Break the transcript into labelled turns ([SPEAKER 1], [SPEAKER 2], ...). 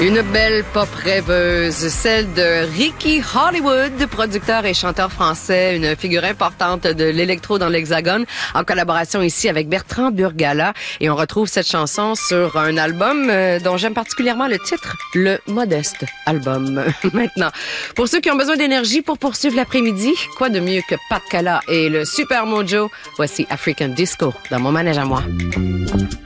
[SPEAKER 1] Une belle pop rêveuse, celle de Ricky Hollywood, producteur et chanteur français, une figure importante de l'électro dans l'Hexagone, en collaboration ici avec Bertrand Burgala. Et on retrouve cette chanson sur un album dont j'aime particulièrement le titre, le Modeste Album. Maintenant, pour ceux qui ont besoin d'énergie pour poursuivre l'après-midi, quoi de mieux que Pat Cala et le Super Mojo? Voici African Disco dans mon manège à moi.